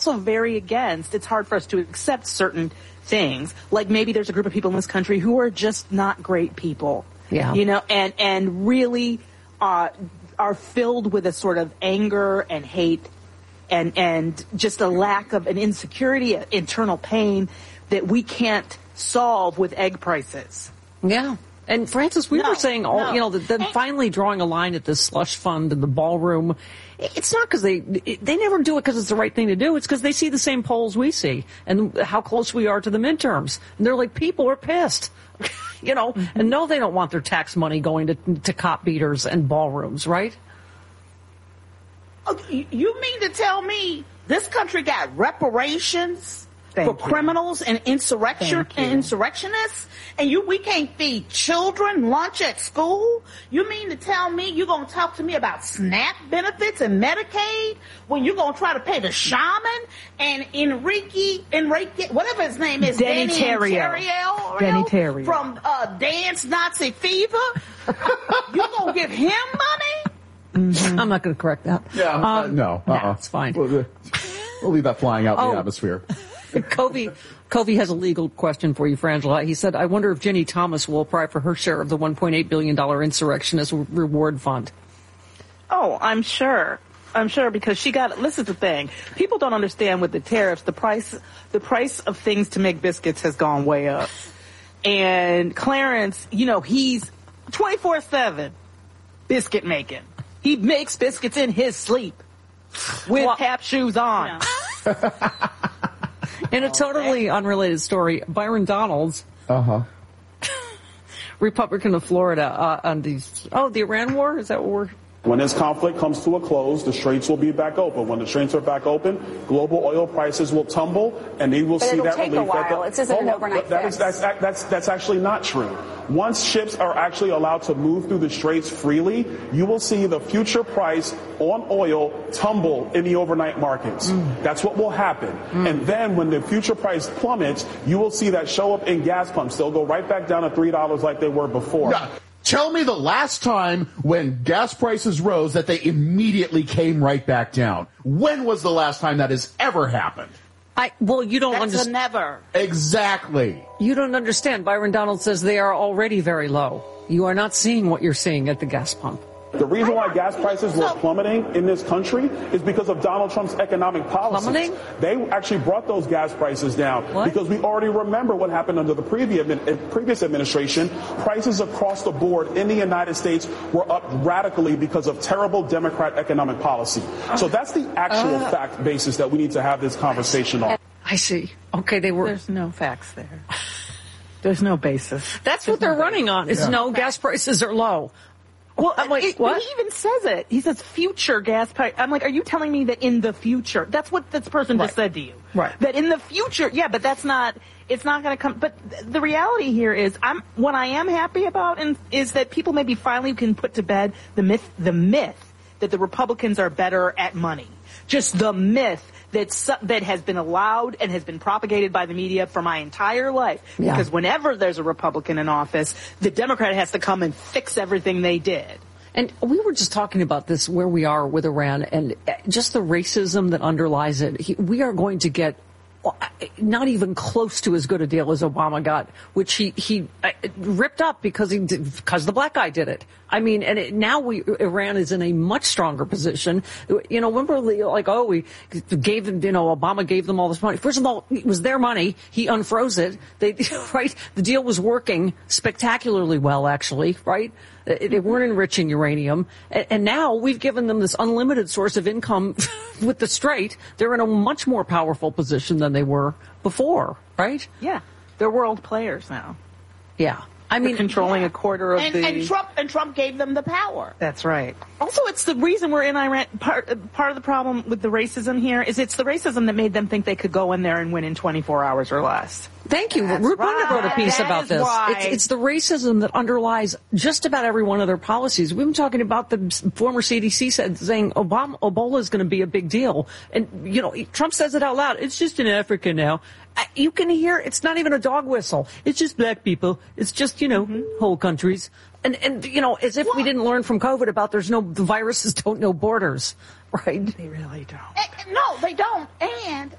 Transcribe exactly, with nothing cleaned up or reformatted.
also very against, it's hard for us to accept certain things. Like maybe there's a group of people in this country who are just not great people. Yeah. You know, and, and really uh, are filled with a sort of anger and hate and, and just a lack of an insecurity, internal pain that we can't solve with egg prices. Yeah. And Frances, we no, were saying, all, no. you know, that them finally drawing a line at this slush fund in the ballroom. It's not because they they never do it because it's the right thing to do. It's because they see the same polls we see and how close we are to the midterms. And they're like, people are pissed, you know, mm-hmm. and no, they don't want their tax money going to to cop beaters and ballrooms, right? Oh, you mean to tell me this country got reparations Thank for you. criminals and insurrection and insurrectionists, and you we can't feed children lunch at school? You mean to tell me you're gonna talk to me about SNAP benefits and Medicaid when you're gonna try to pay the shaman and Enrique Enrique whatever his name is, Denny Danny Terrio. Terrio, Denny Terrio from uh, Dance Nazi Fever? You gonna give him money? Mm-hmm. I'm not going to correct that. Yeah, um, uh, no, uh-uh. nah, it's fine. We'll, we'll leave that flying out in oh. the atmosphere. Covey, Covey has a legal question for you, Frangela. He said, I wonder if Ginny Thomas will apply for her share of the one point eight billion dollars insurrectionist reward fund. Oh, I'm sure. I'm sure because she got, this is the thing. People don't understand with the tariffs, the price, the price of things to make biscuits has gone way up. And Clarence, you know, he's twenty-four seven biscuit making. He makes biscuits in his sleep with well, tap shoes on. Yeah. In a totally unrelated story, Byron Donalds, uh-huh. Republican of Florida, uh, on these, oh, the Iran war? Is that what we're... When this conflict comes to a close, the straits will be back open. When the straits are back open, global oil prices will tumble, and they will but see it'll that take relief. A while. The, it's just an oh, overnight that fix. Is, that's, that's, that's actually not true. Once ships are actually allowed to move through the straits freely, you will see the future price on oil tumble in the overnight markets. Mm. That's what will happen. Mm. And then when the future price plummets, you will see that show up in gas pumps. They'll go right back down to three dollars like they were before. Yeah. Tell me the last time when gas prices rose that they immediately came right back down. When was the last time that has ever happened? I, well, you don't That's understand. That's a never. Exactly. You don't understand. Byron Donald says they are already very low. You are not seeing what you're seeing at the gas pump. The reason why gas prices were plummeting in this country is because of Donald Trump's economic policies. Plummeting? They actually brought those gas prices down what? because we already remember what happened under the previous previous administration. Prices across the board in the United States were up radically because of terrible Democrat economic policy. So that's the actual uh, fact basis that we need to have this conversation on. I see. Okay, they were. There's no facts there. There's no basis. That's There's what they're no running on. Is yeah. no gas prices are low. Well, I'm like, it, what? He even says it. He says future gas price. I'm like, are you telling me that in the future? That's what this person right. just said to you. Right. That in the future, yeah, but that's not, it's not going to come. But the reality here is, I'm, what I am happy about and, is that people maybe finally can put to bed the myth, the myth that the Republicans are better at money. Just the myth that's, that has been allowed and has been propagated by the media for my entire life. Yeah. Because whenever there's a Republican in office, the Democrat has to come and fix everything they did. And we were just talking about this, where we are with Iran and just the racism that underlies it. He, we are going to get not even close to as good a deal as Obama got, which he, he uh, ripped up because he did, because the black guy did it. I mean, and it, now we, Iran is in a much stronger position. You know, remember, like, oh, we gave them, you know, Obama gave them all this money. First of all, it was their money. He unfroze it. They, right? The deal was working spectacularly well, actually, right? They weren't enriching uranium. And now we've given them this unlimited source of income with the Strait. They're in a much more powerful position than they were before, right? Yeah. They're world players now. Yeah. I mean, They're controlling yeah. a quarter of and, the... And Trump, and Trump gave them the power. That's right. Also, it's the reason we're in Iran. Part, part of the problem with the racism here is it's the racism that made them think they could go in there and win in twenty-four hours or less. Thank you. That's Ruth Butler right. wrote a piece That about is this. right. It's, it's the racism that underlies just about every one of their policies. We've been talking about the former C D C said, saying Obama, Ebola is going to be a big deal. And, you know, Trump says it out loud. It's just in Africa now. You can hear it's not even a dog whistle. It's just black people. It's just, you know, mm-hmm. whole countries. And, and, you know, as if well, we didn't learn from COVID about there's no, the viruses don't know borders, right? They really don't. Uh, no, they don't. And